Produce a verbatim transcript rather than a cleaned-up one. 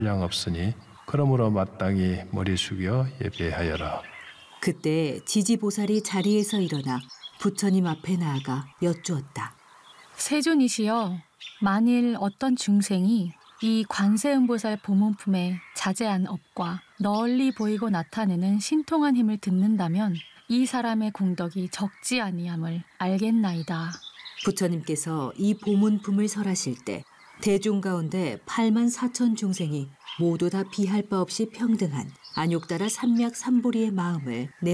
량 없으니 그러므로 마땅히 머리 숙여 예배하여라. 그때 지지보살이 자리에서 일어나 부처님 앞에 나아가 여쭈었다. 세존이시여, 만일 어떤 중생이 이 관세음보살 보문품의 자제한 업과 널리 보이고 나타내는 신통한 힘을 듣는다면 이 사람의 공덕이 적지 아니함을 알겠나이다. 부처님께서 이 보문품을 설하실 때 대중 가운데 팔만 사천 중생이 모두 다 비할 바 없이 평등한 안욕따라 삼맥삼보리의 마음을 내